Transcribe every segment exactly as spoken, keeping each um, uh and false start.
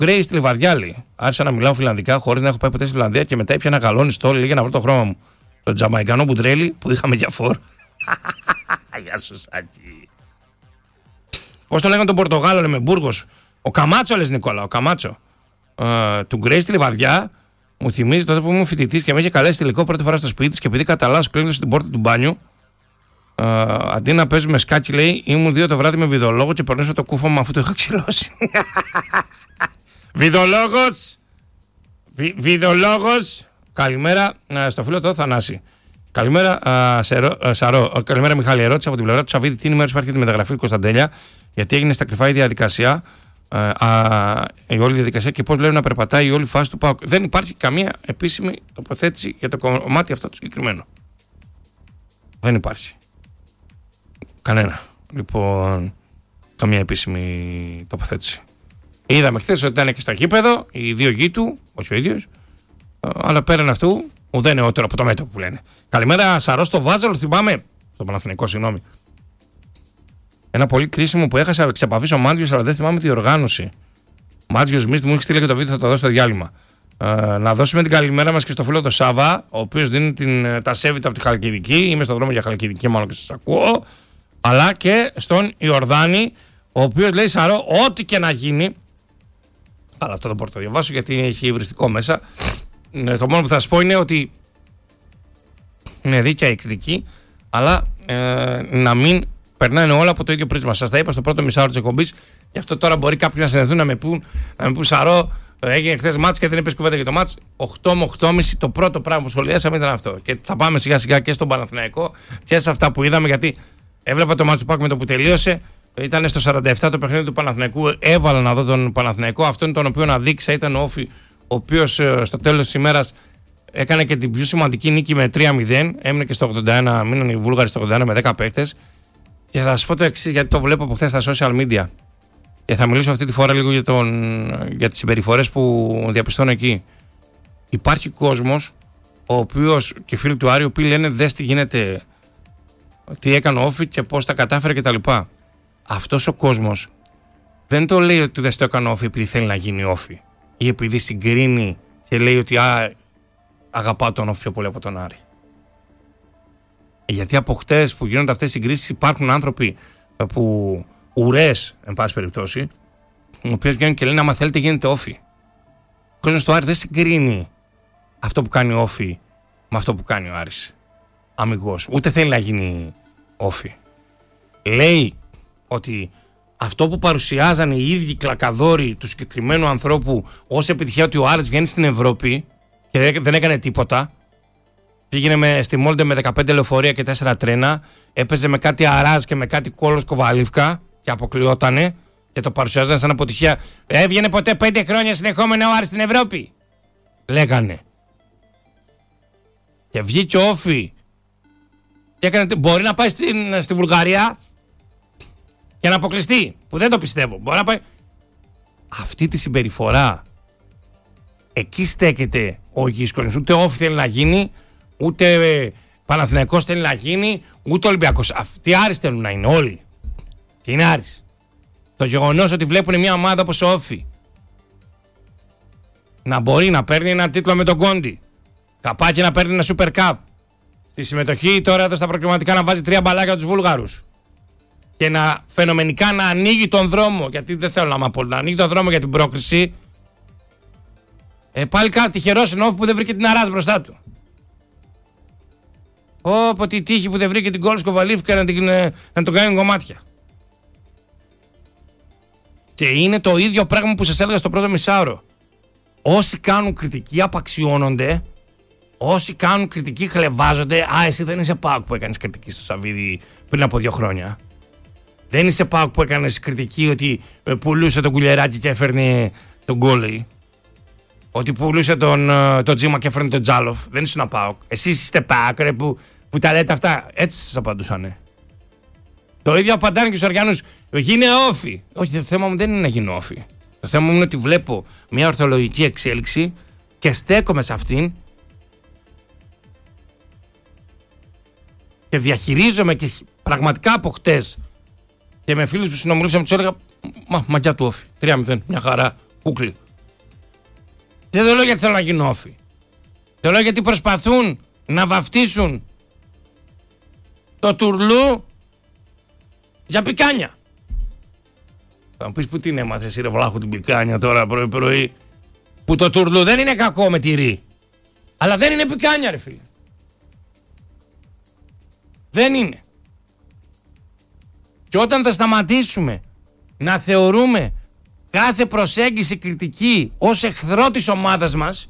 Γκρέι στη Λιβαδιά, λέει. Άρχισα να μιλάω φιλανδικά χωρίς να έχω πάει ποτέ στη Φιλανδία και μετά έπιανα γαλόνι στόλι, λέει, για να βρω το χρώμα μου. Το τζαμαϊκανό μπουντρέλι που είχαμε για φόρ. Γεια σου, Σάκη. Πώς το λέγανε τον Πορτογάλο, λέμε, Μπούργος. Ο Καμάτσο, λες, Νικόλα, ο Καμάτσο. Ε, του Γκρέι στη Λιβαδιά μου θυμίζει τότε που ήμουν φοιτητής και με είχε καλέσει τελικό πρώτη φορά στο σπίτι της και επειδή κατά λάθος κλείνω στην πόρτα του μπάνιου. Ε, αντί να παίζουμε σκάκι, λέει, ήμουν δύο το βράδυ με βιδολόγο και περνούσα το κούφο μου αφού το είχα ξυλώσει. Βιδολόγος! Βι, βιδολόγος! Καλημέρα α, στο φίλο το Θανάση. Καλημέρα, α, σερό, α, Σαρό. Α, καλημέρα, Μιχάλη. Ερώτηση από την πλευρά του Σαββίδη. Τι ημέρα υπάρχει τη μεταγραφή Κωνσταντέλια, γιατί έγινε στα κρυφά η διαδικασία, α, α, η όλη διαδικασία και πώς λέει να περπατάει η όλη φάση του ΠΑΟΚ. Δεν υπάρχει καμία επίσημη τοποθέτηση για το κομμάτι αυτό το συγκεκριμένο. Δεν υπάρχει. Κανένα. Λοιπόν, καμία επίσημη τοποθέτηση. Είδαμε χθες ότι ήταν και στο γήπεδο οι δύο γη του, όχι ο ίδιος, αλλά πέραν αυτού, ουδέ νεότερο από το μέτωπο που λένε. Καλημέρα, Σαρό στο Βάζελο, θυμάμαι. Στο Παναθηναϊκό, συγγνώμη. Ένα πολύ κρίσιμο που έχασα εξ επαφής ο Μάντζιος, αλλά δεν θυμάμαι τη οργάνωση. Μάντζιος Μίστ μου έχει στείλει και το βίντεο, θα το δώσω στο διάλειμμα. Ε, να δώσουμε την καλημέρα μας και στο φίλο το Σάβα, ο οποίος δίνει την, τα σέβη του από τη Χαλκιδική. Είμαι στον δρόμο για Χαλκιδική, μάλλον και σας ακούω. Αλλά και στον Ιορδάνη, ο οποίος λέει, Σαρό, ό,τι και να γίνει. Αλλά αυτό δεν μπορώ να το διαβάσω γιατί έχει υβριστικό μέσα. Ε, το μόνο που θα σας πω είναι ότι είναι δίκαια η κριτική, αλλά ε, να μην περνάνε όλα από το ίδιο πρίσμα. Σας τα είπα στο πρώτο μισάωρο της εκπομπής, γι' αυτό τώρα μπορεί κάποιοι να συνδεθούν να με πούν, να με πούν, Σαρό, έγινε χθες μάτς και δεν είπες κουβέντα για το μάτς. οκτώ με οκτώ και μισή το πρώτο πράγμα που σχολιάσαμε ήταν αυτό. Και θα πάμε σιγά σιγά και στον Παναθηναϊκό και σε αυτά που είδαμε, γιατί έβλεπα το μάτς του ΠΑΟΚ με το που τελείωσε. Ήταν στο σαράντα επτά το παιχνίδι του Παναθηναϊκού. Έβαλα να δω τον Παναθηναϊκό. Αυτόν τον οποίο αδείξα ήταν ο Όφη, ο οποίος στο τέλος της ημέρας έκανε και την πιο σημαντική νίκη με τρία μηδέν. Έμεινε και στο ογδόντα ένα, μείναν οι Βούλγαροι στο ογδόντα ένα με δέκα παίκτες. Και θα σας πω το εξής, γιατί το βλέπω από χθες στα social media. Και θα μιλήσω αυτή τη φορά λίγο για, τον, για τις συμπεριφορές που διαπιστώνω εκεί. Υπάρχει κόσμος, ο οποίος και φίλοι του Άρη, οι οποίοι λένε δες τι γίνεται, τι έκανε ο Όφη και πώς τα κατάφερε κτλ. Αυτός ο κόσμος δεν το λέει ότι δεν το έκανε ο Όφη επειδή θέλει να γίνει Όφη ή επειδή συγκρίνει και λέει ότι α, αγαπάω τον Όφη πιο πολύ από τον Άρη. Γιατί από χτες που γίνονται αυτές οι συγκρίσεις υπάρχουν άνθρωποι που ουρές, εν πάση περιπτώσει, οι οποίες βγαίνουν και λένε άμα θέλετε γίνετε Όφη. Ο κόσμος του Άρη δεν συγκρίνει αυτό που κάνει ο Όφη με αυτό που κάνει ο Άρης. Αμιγώς. Ούτε θέλει να γίνει Όφη. Λέει ότι αυτό που παρουσιάζαν οι ίδιοι κλακαδόροι του συγκεκριμένου ανθρώπου ως επιτυχία, ότι ο Άρης βγαίνει στην Ευρώπη και δεν έκανε τίποτα. Πήγαινε με, στη Μόλντε με δεκαπέντε λεωφορεία και τέσσερα τρένα, έπαιζε με κάτι Αράζ και με κάτι Κόλος Κοβαλίβκα και αποκλειότανε και το παρουσιάζανε σαν αποτυχία. Έβγαινε ποτέ πέντε χρόνια συνεχόμενα ο Άρης στην Ευρώπη, λέγανε. Και βγήκε ο Όφη και έκανε, μπορεί να πάει στην, στη Βουλγαρία και να αποκλειστεί, που δεν το πιστεύω. Μπορεί να πάει. Αυτή τη συμπεριφορά, εκεί στέκεται ο Γίσκος. Ούτε Όφη θέλει να γίνει, ούτε Παναθηναϊκός θέλει να γίνει, ούτε Ολυμπιακός. Αυτοί Άρης θέλουν να είναι όλοι. Και είναι Άρης. Το γεγονός ότι βλέπουν μια ομάδα όπως ο Όφη να μπορεί να παίρνει ένα τίτλο με τον Κόντι, καπάκι να παίρνει ένα Super Cup, στη συμμετοχή τώρα εδώ στα προκριματικά να βάζει τρία μπαλάκια τους Βούλγαρους και να φαινομενικά να ανοίγει τον δρόμο, γιατί δεν θέλω να είμαι απόλυτα, να ανοίγει τον δρόμο για την πρόκριση. Ε, πάλι κάτι τυχερός είναι ο Όφη που δεν βρήκε την Αράζ μπροστά του. Όποτε η τύχη που δεν βρήκε την Κόλος Κοβαλίβκα να, την, να τον κάνει κομμάτια. Και είναι το ίδιο πράγμα που σας έλεγα στο πρώτο μισάωρο. Όσοι κάνουν κριτική απαξιώνονται, όσοι κάνουν κριτική χλεβάζονται. Α, εσύ δεν είσαι ΠΑΟΚ που έκανες κριτική στο Σαββίδι πριν από δύο χρόνια. Δεν είσαι ΠΑΟΚ που έκανες κριτική ότι πουλούσε τον Κουλιεράκη και έφερνε τον Γκόλεϊ. Ότι πουλούσε τον, τον Τζίμα και έφερνε τον Τζάλοφ. Δεν ήσουν ΠΑΟΚ. Εσείς είστε ΠΑΟΚ, ρε, που, που τα λέτε αυτά. Έτσι σας απαντούσανε. Το ίδιο απαντάνε και στους Αριανούς. Γίνε Όφη. Όχι, το θέμα μου δεν είναι να γίνω Όφη. Το θέμα μου είναι ότι βλέπω μια ορθολογική εξέλιξη και στέκομαι σε αυτήν και διαχειρίζομαι και πραγματικά από χτες και με φίλους που συνομιλούσαμε τους έλεγα μα, μαγιά του Όφη. τρία μηδέν, μια χαρά, κούκλι. Δεν το λέω γιατί θέλω να γίνω όφη. Το λέω γιατί προσπαθούν να βαφτίσουν το τουρλού για πικάνια. Θα μου πεις που την έμαθες ρε βλάχου την πικάνια τώρα πρωί πρωί, που το τουρλού δεν είναι κακό με τυρί, αλλά δεν είναι πικάνια ρε φίλε. Δεν είναι. Και όταν θα σταματήσουμε να θεωρούμε κάθε προσέγγιση κριτική ως εχθρό της ομάδας μας,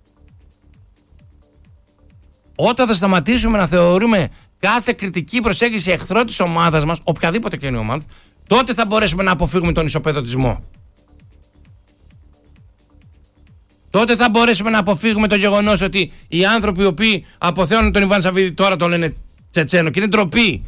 όταν θα σταματήσουμε να θεωρούμε κάθε κριτική προσέγγιση εχθρό της ομάδας μας, οποιαδήποτε και είναι η ομάδα, τότε θα μπορέσουμε να αποφύγουμε τον ισοπεδωτισμό. Τότε θα μπορέσουμε να αποφύγουμε το γεγονός ότι οι άνθρωποι οι οποίοι αποθέωνουν τον Ιβάν Σαββίδη τώρα τον λένε Τσετσένο, και είναι ντροπή.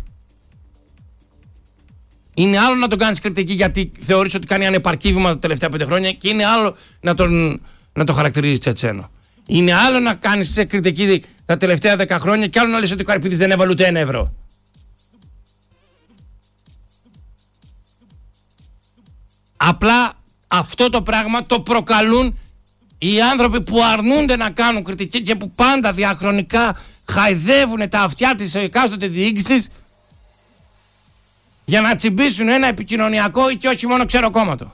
Είναι άλλο να τον κάνεις κριτική γιατί θεωρείς ότι κάνει ανεπαρκή βήμα τα τελευταία πέντε χρόνια, και είναι άλλο να τον, να τον χαρακτηρίζεις Τσετσένο. Είναι άλλο να κάνεις κριτική τα τελευταία δέκα χρόνια, και άλλο να λες ότι ο Καρυπίδης δεν έβαλε ούτε ένα ευρώ. Απλά αυτό το πράγμα το προκαλούν οι άνθρωποι που αρνούνται να κάνουν κριτική και που πάντα διαχρονικά χαϊδεύουν τα αυτιά της εκάστοτε διοίκησης για να τσιμπήσουν ένα επικοινωνιακό ή και όχι μόνο ξεροκόμματο.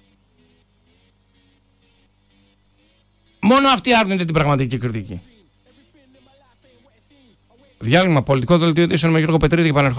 Μόνο αυτοί άρνονται την πραγματική κριτική. Διάλειμμα, πολιτικό δελτίο ειδήσεων με Γιώργο Πετρίδη και επανερχόμαστε.